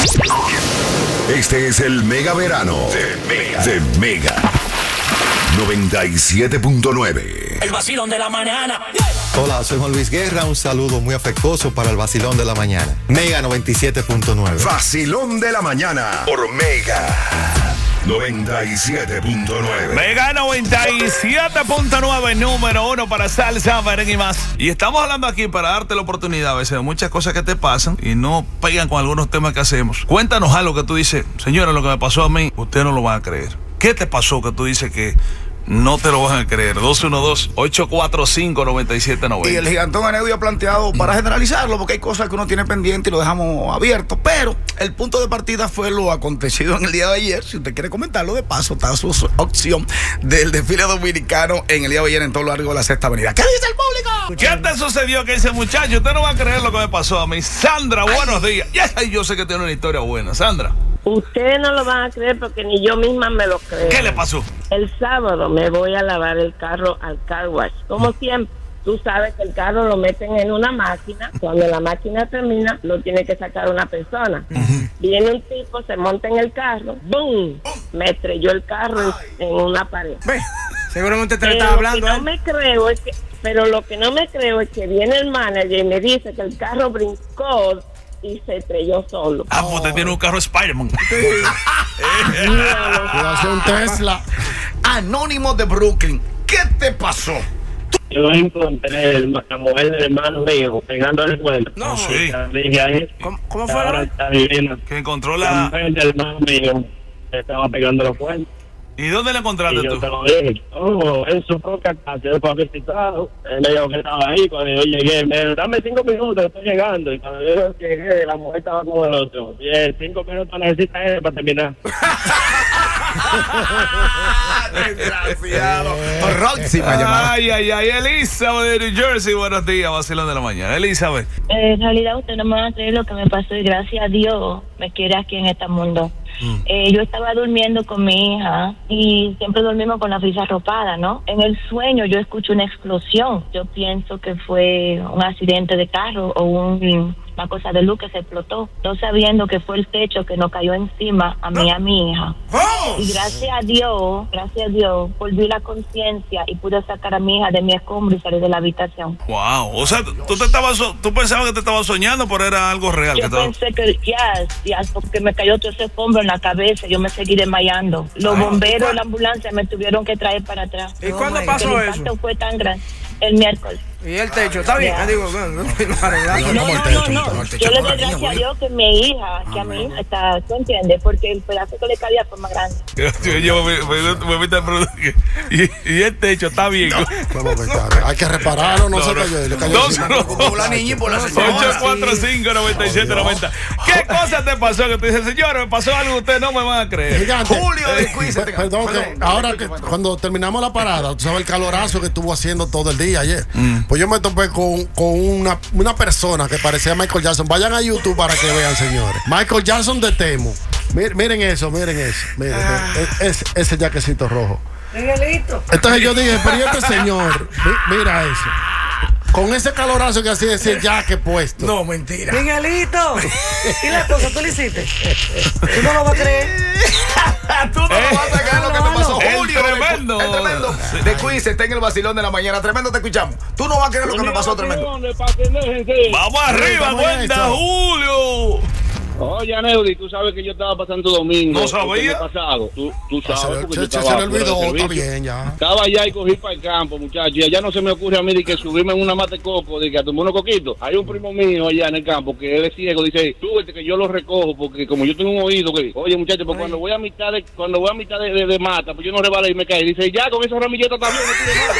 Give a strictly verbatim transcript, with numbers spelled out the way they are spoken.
Este es el Mega Verano de Mega. De Mega noventa y siete punto nueve. El vacilón de la mañana. Hola, soy Juan Luis Guerra. Un saludo muy afectuoso para el vacilón de la mañana. Mega noventa y siete punto nueve. Vacilón de la mañana por Mega noventa y siete punto nueve. Mega noventa y siete punto nueve, número uno para salsa, merengue y más. Y estamos hablando aquí para darte la oportunidad a veces de muchas cosas que te pasan y no pegan con algunos temas que hacemos. Cuéntanos algo que tú dices, señora, lo que me pasó a mí, usted no lo va a creer. ¿Qué te pasó que tú dices que no te lo van a creer? Dos uno dos, ocho cuatro cinco, nueve siete nueve cero. Y el gigantón Aneudio ha planteado, para generalizarlo, porque hay cosas que uno tiene pendiente y lo dejamos abierto, pero el punto de partida fue lo acontecido en el día de ayer. Si usted quiere comentarlo, de paso está su opción del desfile dominicano en el día de ayer en todo lo largo de la Sexta Avenida. ¿Qué dice el público? ¿Qué te sucedió que ese muchacho? Usted no va a creer lo que me pasó a mí. Sandra, buenos días. Ya yo sé que tiene una historia buena. Sandra. Ustedes no lo van a creer porque ni yo misma me lo creo. ¿Qué le pasó? El sábado me voy a lavar el carro al car wash. Como siempre, tú sabes que el carro lo meten en una máquina. Cuando la máquina termina, lo tiene que sacar una persona. Uh-huh. Viene un tipo, se monta en el carro, ¡boom! Me estrelló el carro en, en una pared. Ve, seguramente te le Pero estaba hablando. Lo que ¿eh? no me creo es que, pero lo que no me creo es que viene el manager y me dice que el carro brincó y se estrelló solo. Ah, pues usted tiene un carro Spider-Man. un Tesla. Anónimo de Brooklyn, ¿qué te pasó? Yo encontré el, la mujer del hermano mío pegando el cuerno. No, sí. ¿Cómo, cómo fue? Ahora está divina. Que encontró La la... mujer del hermano mío estaba pegando los cuernos. ¿Y dónde la encontraste Y yo tú? te lo dije. Oh, en su propia casa. Yo fue visitado. Él me dijo que estaba ahí. Cuando yo llegué, me dijo, dame cinco minutos, estoy llegando. Y cuando yo llegué, la mujer estaba como el otro. Y en cinco minutos necesita él para terminar. Desgraciado. Próxima llamada. Ay, ay, ay, Elizabeth de New Jersey, buenos días, vacilón de la mañana. Elizabeth. Eh, en realidad usted no me va a creer lo que me pasó y gracias a Dios me quiere aquí en este mundo. Mm. Eh, yo estaba durmiendo con mi hija y siempre dormimos con la frisa arropada, ¿no? En el sueño yo escucho una explosión. Yo pienso que fue un accidente de carro o un... una cosa de luz que se explotó, no sabiendo que fue el techo que nos cayó encima a mí y a mi hija. Y gracias a Dios, gracias a Dios, volví la conciencia y pude sacar a mi hija de mi escombro y salir de la habitación. Wow, o sea, tú te estabas, tú pensabas que te estabas soñando, pero era algo real. Yo que pensé estaba... que, ya, yes, yes, porque me cayó todo ese escombro en la cabeza, yo me seguí desmayando. Los Ay, bomberos de la ambulancia me tuvieron que traer para atrás. ¿Y cuándo pasó el eso? impacto fue tan grande. El miércoles. ¿Y el techo? ¿Está bien? Yeah. Digo, no, no, no, no, no, no, no. Yo le doy gracias a Dios que mi hija, que a mi hija está, ¿tú entiendes? Porque el pedazo que le caía fue más grande. Yo, yo me, me, me, me, me y, y el techo está bien. No. Hay que repararlo, no, no se cayó. Le cayó dos, no, por la niña y por la señora. ocho cuatro cinco, nueve siete nueve cero. ¿Qué cosa te pasó? Que tú dices, señor, me pasó algo, ustedes no me van a creer. Gigante. Julio de Quiz. Perdón, que ahora que cuando terminamos la parada, tú sabes el calorazo que estuvo haciendo todo el día ayer. Mm. Pues yo me topé con, con una, una persona que parecía Michael Jackson. Vayan a YouTube para que vean, señores. Michael Jackson de Temo. Miren, miren eso, miren eso. Miren, ah. ese, ese jaquecito rojo. Miguelito. Entonces yo dije, pero ¿y este señor? Mira eso. Con ese calorazo que así decía ya que puesto. No, mentira. Miguelito. ¿Y la cosa tú le hiciste? ¿Tú no lo vas a creer? Tú no eh, lo vas a creer lo que te pasó. El Julio. Tremendo. El Tremendo. De Quiz está en el vacilón de la mañana. Tremendo, te escuchamos. Tú no vas a creer lo que me pasó, Tremendo. Vamos arriba, cuenta, Julio. Oye, Neudi, tú sabes que yo estaba pasando domingo. ¿No sabía? Pasado. Tú, tú sabes porque se, yo estaba se le olvidó, está bien ya. Estaba allá y cogí para el campo, muchachos. Y allá no se me ocurre a mí de que subirme en una mate coco, de que a tomar unos coquitos. Hay un primo mío allá en el campo que él es ciego, dice, súbete que yo lo recojo, porque como yo tengo un oído que, oye, muchachos, pues cuando voy a mitad de, cuando voy a mitad de, de, de mata, pues yo no rebalé y me caí. Dice, ya con esa ramilleta también, no tiene nada.